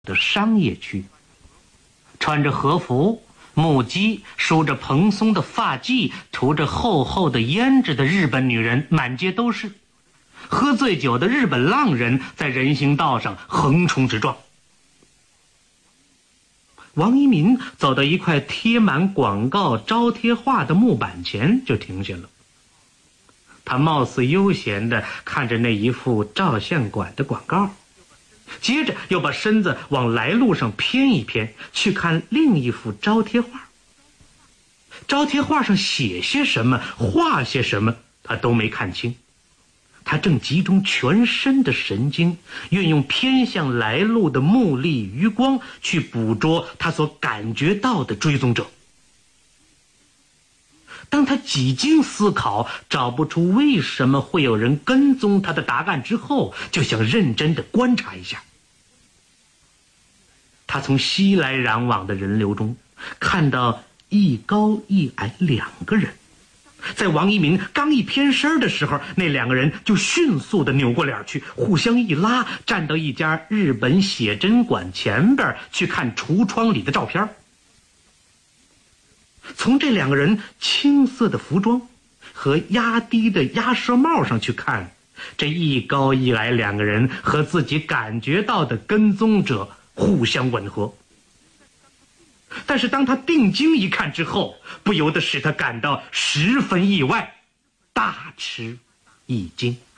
的商业区，穿着和服、木屐，梳着蓬松的发髻，涂着厚厚的胭脂的日本女人满街都是。喝醉酒的日本浪人在人行道上横冲直撞。王一民走到一块贴满广告招贴画的木板前就停下了。他貌似悠闲地看着那一副照相馆的广告，接着又把身子往来路上偏一偏，去看另一幅招贴画。招贴画上写些什么，画些什么，他都没看清。他正集中全身的神经，运用偏向来路的目力余光去捕捉他所感觉到的追踪者。当他几经思考，找不出为什么会有人跟踪他的答案之后，就想认真地观察一下。他从熙来攘往的人流中看到一高一矮两个人，在王一民刚一偏身的时候，那两个人就迅速地扭过脸去，互相一拉，站到一家日本写真馆前边去看橱窗里的照片。从这两个人青色的服装和压低的鸭舌帽上去看，这一高一矮两个人和自己感觉到的跟踪者互相吻合。但是当他定睛一看之后，不由得使他感到十分意外，大吃一惊。